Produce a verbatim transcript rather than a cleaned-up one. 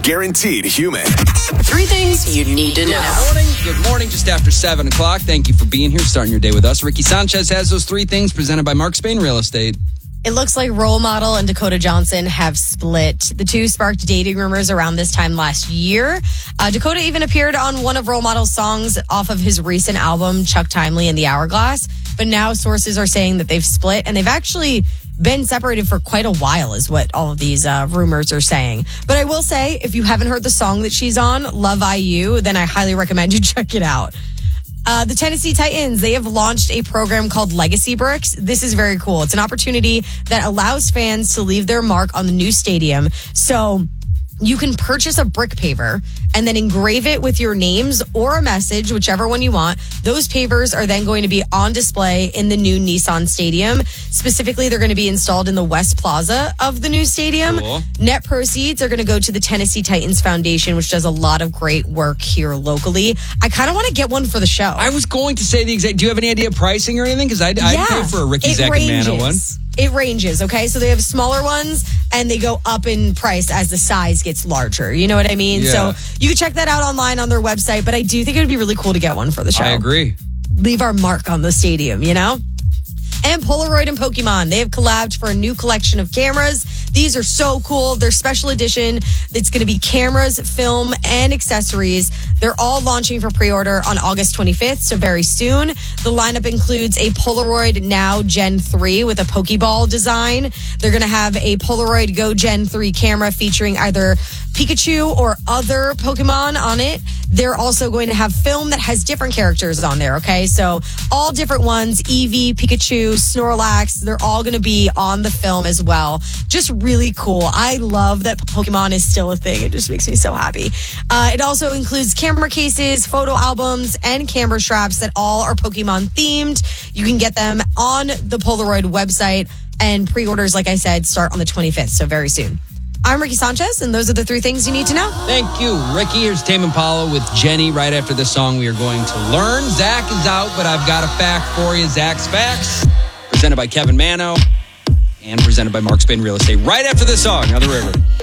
Guaranteed human. Three things you need to know. Good morning. Good morning. Just after seven o'clock. Thank you for being here, starting your day with us. Ricky Sanchez has those three things presented by Mark Spain Real Estate. It looks like Role Model and Dakota Johnson have split. The two sparked dating rumors around this time last year. Uh, Dakota even appeared on one of Role Model's songs off of his recent album, Chuck Timely and the Hourglass. But now sources are saying that they've split, and they've actually been separated for quite a while is what all of these uh, rumors are saying. But I will say, if you haven't heard the song that she's on, Love I U, then I highly recommend you check it out. Uh, the Tennessee Titans, they have launched a program called Legacy Bricks. This is very cool. It's an opportunity that allows fans to leave their mark on the new stadium. So you can purchase a brick paver and then engrave it with your names or a message, whichever one you want. Those pavers are then going to be on display in the new Nissan Stadium. Specifically, they're going to be installed in the West Plaza of the new stadium. Cool. Net proceeds are going to go to the Tennessee Titans Foundation, which does a lot of great work here locally. I kind of want to get one for the show. I was going to say the exact. Do you have any idea of pricing or anything? Because I'd, I'd Yeah, pay for a Ricky it Zaccanano one. ranges. It ranges, okay? So they have smaller ones, and they go up in price as the size gets larger. You know what I mean? Yeah. So you can check that out online on their website, but I do think it would be really cool to get one for the show. I agree. Leave our mark on the stadium, you know? And Polaroid and Pokemon, they have collabed for a new collection of cameras. These are so cool. They're special edition. It's going to be cameras, film, and accessories. They're all launching for pre-order on August twenty-fifth, so very soon. The lineup includes a Polaroid Now Gen three with a Pokeball design. They're going to have a Polaroid Go Gen three camera featuring either Pikachu or other Pokemon on it. They're also going to have film that has different characters on there, okay? So all different ones, Eevee, Pikachu, Snorlax, they're all going to be on the film as well. Just really cool. I love that Pokemon is still a thing. It just makes me so happy. Uh, it also includes camera cases, photo albums, and camera straps that all are Pokemon themed. You can get them on the Polaroid website, and pre-orders, like I said, start on the twenty-fifth, so very soon. I'm Ricky Sanchez, and those are the three things you need to know. Thank you, Ricky. Here's Tame Impala with Jenny. Right after this song, we are going to learn. Zach is out, but I've got a fact for you. Zach's Facts, presented by Kevin Mano and presented by Mark Spain Real Estate. Right after this song, on the river.